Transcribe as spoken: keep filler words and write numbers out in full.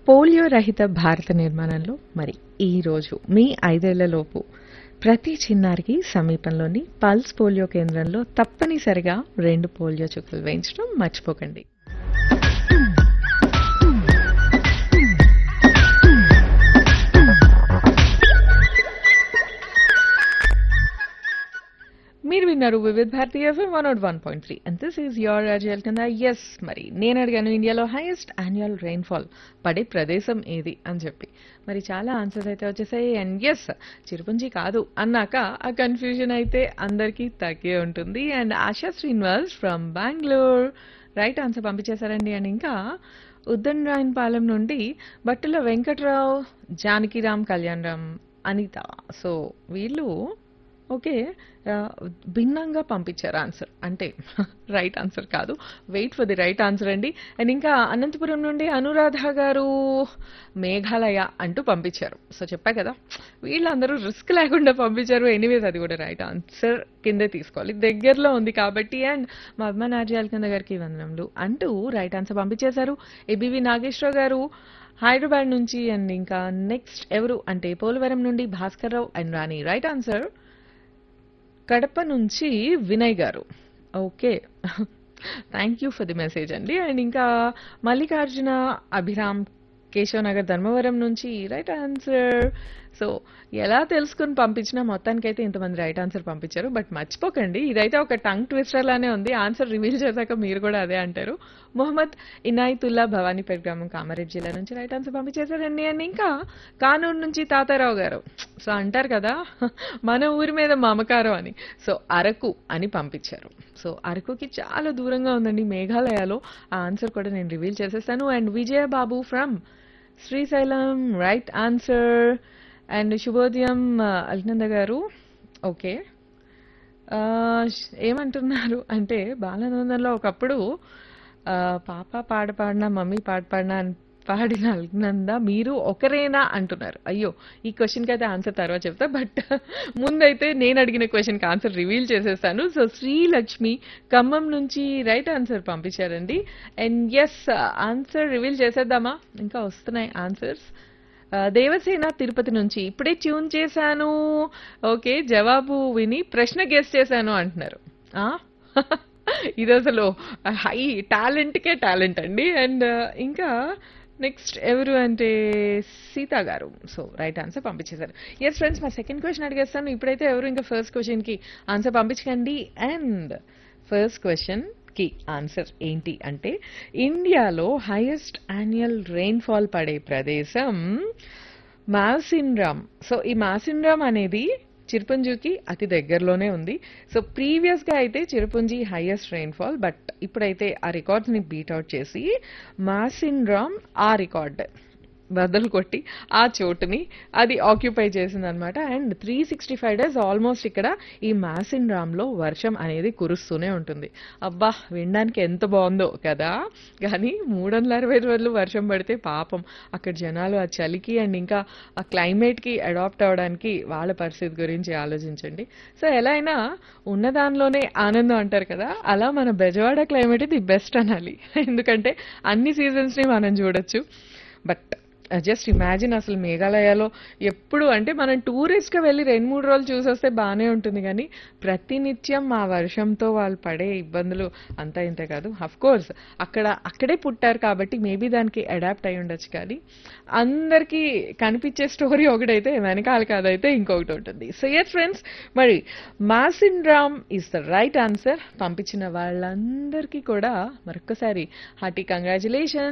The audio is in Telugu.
పోలియో రహిత భారత నిర్మాణంలో మరి ఈ రోజు మీ ఐదేళ్లలోపు ప్రతి చిన్నారికి సమీపంలోని పల్స్ పోలియో కేంద్రంలో తప్పనిసరిగా రెండు పోలియో చుక్కలు వేయించడం మర్చిపోకండి. మీరు విన్నారు వివిధ Bharati FM one not one point three and this is your రాజల్ కింద. ఎస్, మరి నేను అడిగాను ఇండియాలో హైయెస్ట్ యాన్యువల్ రెయిన్ఫాల్ పడే ప్రదేశం ఏది అని చెప్పి. మరి చాలా ఆన్సర్స్ అయితే వచ్చేసాయి. అండ్ ఎస్, చిరుపుంజి కాదు అన్నాక ఆ కన్ఫ్యూజన్ అయితే అందరికీ తగ్గే ఉంటుంది. And ASHA Srinivas from Bengaluru right answer పంపించేశారండి. And ఇంకా ఉద్దండరాయనపాలెం నుండి బట్టుల వెంకట్రావు, జానకిరామ్, కళ్యాణరామ్, అనిత. సో వీళ్ళు ఓకే భిన్నంగా పంపించారు ఆన్సర్, అంటే రైట్ ఆన్సర్ కాదు, wait for the right answer అండి. అండ్ ఇంకా అనంతపురం నుండి అనురాధ గారు మేఘాలయ అంటూ పంపించారు. సో చెప్పా కదా, వీళ్ళందరూ రిస్క్ లేకుండా పంపించారు. ఎనీవేస్ అది కూడా రైట్ ఆన్సర్ కిందే తీసుకోవాలి, దగ్గరలో ఉంది కాబట్టి. అండ్ మా అభిమాన నార్యాల కింద గారికి వందనములు అంటూ రైట్ ఆన్సర్ పంపించేశారు. ఏబీవి నాగేశ్వరరావు గారు హైదరాబాద్ నుంచి. అండ్ ఇంకా నెక్స్ట్ ఎవరు అంటే పోలవరం నుండి Bhaskar Rao and Rani right answer. Kadapa నుంచి వినయ్ గారు okay thank you for the message అండి. అండ్ ఇంకా మల్లికార్జున అభిరామ్ కేశవనగర్ ధర్మవరం నుంచి రైట్ ఆన్సర్. సో ఎలా తెలుసుకుని పంపించినా మొత్తానికైతే ఇంతమంది రైట్ ఆన్సర్ పంపించారు. బట్ మర్చిపోకండి, ఇదైతే ఒక టంగ్ ట్విస్టర్ లానే ఉంది. ఆన్సర్ రివీల్ చేశాక మీరు కూడా అదే అంటారు. మొహమ్మద్ ఇనాయతుల్లా భవానీపేట గ్రామం కామారెడ్డి జిల్లా నుంచి రైట్ ఆన్సర్ పంపించేశారండి. అండ్ ఇంకా కానూరు నుంచి తాతారావు గారు సో అంటారు కదా మన ఊరి మీద మమకారం అని, సో అరకు అని పంపించారు. సో అరకుకి చాలా దూరంగా ఉందండి మేఘాలయలో. ఆ ఆన్సర్ కూడా నేను రివీల్ చేసేస్తాను. And Vijaya Babu from Srisailam right answer. And శుభోదయం అల్నంద గారు ఓకే ఏమంటున్నారు అంటే బాలనందంలో ఒకప్పుడు పాప పాట పాడినా మమ్మీ పాట పాడినా అని పాడిన అల్నంద మీరు ఒకరేనా అంటున్నారు. అయ్యో, ఈ క్వశ్చన్కి అయితే ఆన్సర్ తర్వాత చెప్తా, బట్ ముందైతే నేను అడిగిన క్వశ్చన్కి ఆన్సర్ రివీల్ చేసేస్తాను. సో శ్రీలక్ష్మి ఖమ్మం నుంచి రైట్ ఆన్సర్ పంపించారండి. అండ్ ఎస్ ఆన్సర్ రివీల్ చేసేద్దామా, ఇంకా వస్తున్నాయి ఆన్సర్స్. దేవసేన తిరుపతి నుంచి ఇప్పుడే ట్యూన్ చేశాను ఓకే జవాబు విని ప్రశ్న గెస్ చేశాను అంటున్నారు. ఇది అసలు హై టాలెంట్కే టాలెంట్ అండి. అండ్ ఇంకా నెక్స్ట్ ఎవరు అంటే సీతా గారు సో రైట్ ఆన్సర్ పంపించేశారు. ఎస్ ఫ్రెండ్స్, మా సెకండ్ క్వశ్చన్ అడిగేస్తాను. ఇప్పుడైతే ఎవరు ఇంకా ఫస్ట్ క్వశ్చన్కి ఆన్సర్ పంపించకండి. అండ్ ఫస్ట్ క్వశ్చన్ కి ఆన్సర్ ఏంటి అంటే ఇండియాలో హైయెస్ట్ యాన్యువల్ రెయిన్ఫాల్ పడే ప్రదేశం మాసిన్రామ్. సో ఈ మాసిన్రామ్ అనేది చిరుపుంజికి అతి దగ్గరలోనే ఉంది. సో ప్రీవియస్ గా అయితే చిరుపుంజి హైయెస్ట్ రెయిన్ఫాల్, బట్ ఇప్పుడైతే ఆ రికార్డ్స్ ని బీట్అవుట్ చేసి మాసిన్రామ్ ఆ రికార్డ్ బద్దలు కొట్టి ఆ చోటుని అది ఆక్యుపై చేసింది అనమాట. And three sixty five days almost ఇక్కడ ఈ మాసిన్ రామ్ లో వర్షం అనేది కురుస్తూనే ఉంటుంది. అబ్బా, వినడానికి ఎంత బాగుందో కదా. కానీ మూడు వందల అరవై రోజులు వర్షం పడితే పాపం అక్కడ జనాలు ఆ చలికి అండ్ ఇంకా ఆ క్లైమేట్ కి అడాప్ట్ అవడానికి వాళ్ళ పరిస్థితి గురించి ఆలోచించండి. సో ఎలా అయినా ఉన్న దానిలోనే ఆనందం అంటారు కదా, అలా మన బెజవాడ క్లైమేట్ ది బెస్ట్ అనాలి. ఎందుకంటే అన్ని సీజన్స్ ని మనం చూడొచ్చు. బట్ జస్ట్ ఇమాజిన్ అసలు మేఘాలయలో ఎప్పుడు అంటే మనం టూరిస్ట్గా వెళ్ళి రెండు మూడు రోజులు చూసొస్తే బాగానే ఉంటుంది, కానీ ప్రతినిత్యం ఆ వర్షంతో వాళ్ళు పడే ఇబ్బందులు అంతా ఇంతే కాదు. అఫ్ కోర్స్ అక్కడ అక్కడే పుట్టారు కాబట్టి మేబీ దానికి అడాప్ట్ అయి ఉండొచ్చు, కానీ అందరికీ కనిపించే స్టోరీ ఒకటైతే వెనకాల కాదైతే ఇంకొకటి ఉంటుంది. సో ఎస్ ఫ్రెండ్స్, మరి మాసిన్ Ram is the right answer. పంపించిన వాళ్ళందరికీ కూడా మరొక్కసారి హార్టీ కంగ్రాచులేషన్స్.